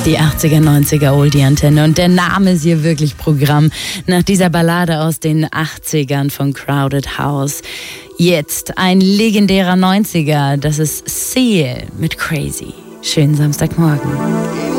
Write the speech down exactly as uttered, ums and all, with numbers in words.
Die achtziger, neunziger Oldie-Antenne und der Name ist hier wirklich Programm. Nach dieser Ballade aus den achtzigern von Crowded House. Jetzt ein legendärer neunziger, das ist Seal mit Crazy. Schönen Samstagmorgen.